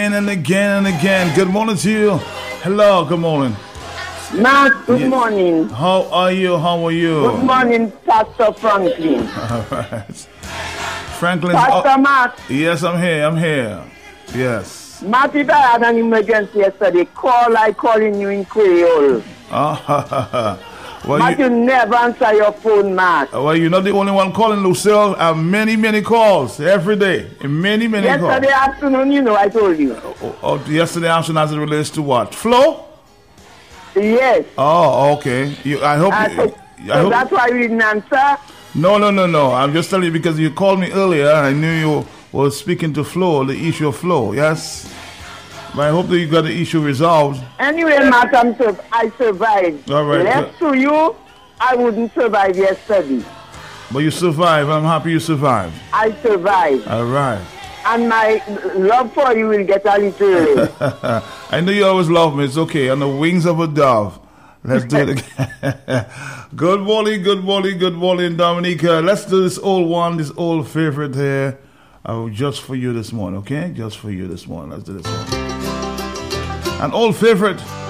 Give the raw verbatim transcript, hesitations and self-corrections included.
And again and again. Good morning to you. Hello, good morning. Matt, good yeah. morning. How are you? How are you? Good morning, Pastor Franklin. All right. Franklin. Pastor oh, Matt. Yes, I'm here. I'm here. Yes. Matt, if I had an emergency yesterday, call I calling you in Creole. Oh, well, Matt, you, you never answer your phone, Matt. Well, you're not the only one calling, Lucille. I have many, many calls every day. Many, many yesterday calls. Yesterday afternoon, you know, I told you. Oh, oh, yesterday afternoon as it relates to what? Flo? Yes. Oh, okay. You, I hope. Uh, you, so, I so hope that's why you didn't answer? No, no, no, no. I'm just telling you because you called me earlier and I knew you were speaking to Flo, the issue of Flo. Yes? But I hope that you got the issue resolved. Anyway, Matt, I'm sur- I survived. All right. Left to you, I wouldn't survive yesterday. But you survived. I'm happy you survived. I survived. All right. And my love for you will get a little. I know you always love me. It's okay. On the wings of a dove. Let's do it again. Good morning, good morning, good morning, Dominica. Let's do this old one, this old favorite here. Uh, just for you this morning, okay? Just for you this morning. Let's do this one. An old favorite.